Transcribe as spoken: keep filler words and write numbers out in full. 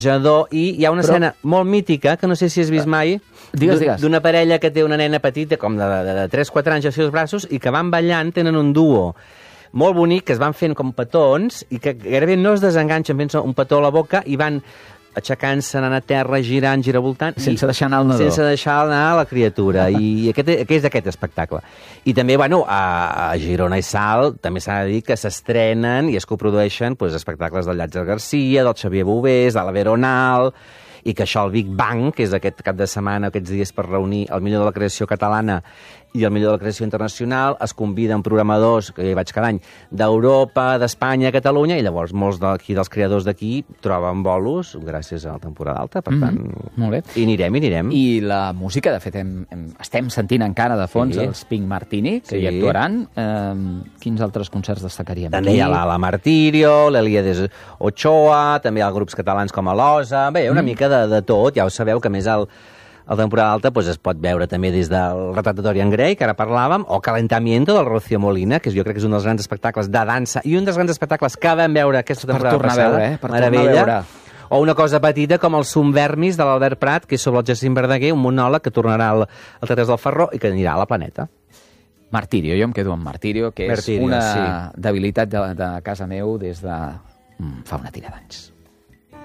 I hi ha una Però... escena molt mítica, que no sé si has vist mai, digues, digues. d'una parella que té una nena petita, com de, de, de tres quatre anys als seus braços, i que van ballant, tenen un duo molt bonic, que es van fent com petons, i que gairebé no es desenganxen fent un petó a la boca, i van aixecant-se, anant a terra, girant, giravoltant... Sense deixar anar el nadó. Sense deixar anar la criatura. I aquest, aquest és aquest espectacle. I també, bueno, a, a Girona i Salt també s'ha de dir que s'estrenen i es coprodueixen pues, espectacles del Llàtzer Garcia, del Xavier Bovés, de la Veronal, i que això, el Big Bang, que és aquest cap de setmana, aquests dies per reunir el millor de la creació catalana i el millor de la creació internacional, es conviden programadors, que hi vaig cada any, d'Europa, d'Espanya, Catalunya, i llavors molts d'aquí dels creadors d'aquí troben bolos gràcies a la temporada alta, per tant... Mm-hmm. Molt bé. I anirem, i anirem. I la música, de fet, hem, hem, estem sentint encara de fons sí. els Pink Martini, que sí. hi actuaran. Eh, quins altres concerts destacaríem? També hi ha la, la Martirio, l'Elíades Ochoa, també hi ha grups catalans com a l'Osa, bé, una mm. mica de, de tot, ja ho sabeu, que més el a la temporada alta pues, es pot veure també des del Retrato de Dorian Gray, que ara parlàvem, o Calentamiento del Rocío Molina, que jo crec que és un dels grans espectacles de dansa i un dels grans espectacles que vam veure aquesta temporada per passada. Veure, eh? Per Meravella. tornar a veure. O una cosa petita com el Subvermis de l'Albert Prat, que és sobre el Jacint Verdaguer, un monòleg que tornarà al, al Teatre del Ferró i que anirà a la Planeta. Martirio, jo em quedo amb Martirio, que és Martirio, una sí. debilitat de, de casa meu des de mm, fa una tira d'anys.